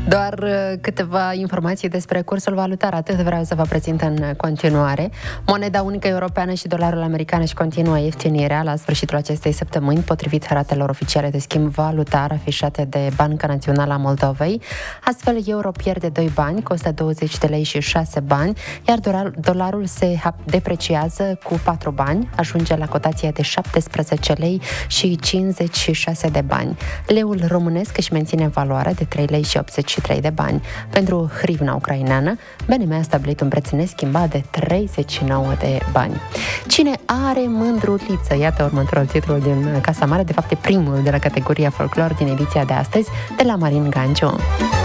Doar câteva informații despre cursul valutar. Atât vreau să vă prezint în continuare. Moneda unică europeană și dolarul american își continuă ieftinirea la sfârșitul acestei săptămâni, potrivit ratelor oficiale de schimb valutar afișate de Banca Națională a Moldovei. Astfel, euro pierde 2 bani, costă 20 de lei și 6 bani, iar dolarul se depreciază cu 4 bani, ajunge la cotația de 17 lei și 56 de bani. Leul românesc își menține valoarea de 3 lei și 83 de bani. Pentru hrivna ucraineană, BNM a stabilit un preț neschimbat de 39 de bani. Cine are mândruliță? Iată următorul titlu din Casa Mare, de fapt e primul de la categoria folclor din ediția de astăzi, de la Marin Ganciu.